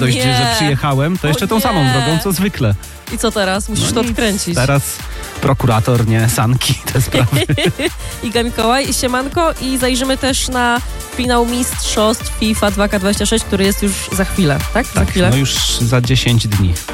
dość, że przyjechałem, to jeszcze tą samą drogą, co zwykle. I co teraz? Musisz to odkręcić. Teraz prokurator, nie, sanki, te sprawy. Iga Mikołaj, siemanko, i zajrzymy też na finał mistrzostw FIFA 2K26, który jest już za chwilę, tak? Tak, za chwilę. no już za 10 dni.